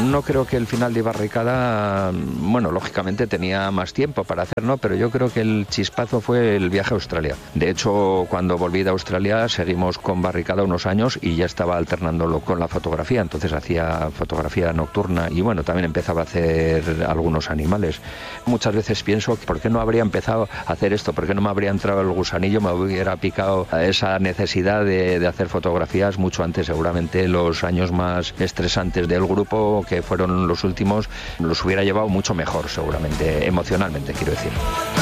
no creo que el final de Barricada, bueno, lógicamente tenía más tiempo para hacer, ¿no? Pero yo creo que el chispazo fue el viaje a Australia. De hecho, cuando volví de Australia seguimos con Barricada unos años y ya estaba alternándolo con la fotografía, entonces hacía fotografía nocturna y bueno, también empezaba a hacer algunos animales. Muchas veces pienso, ¿por qué no habría empezado a hacer esto? ¿Por qué no me habría entrado el gusanillo? Me hubiera picado esa necesidad de hacer fotografías mucho antes. Seguramente los años más estresantes del grupo, que fueron los últimos, los hubiera llevado mucho mejor, seguramente, emocionalmente, quiero decir.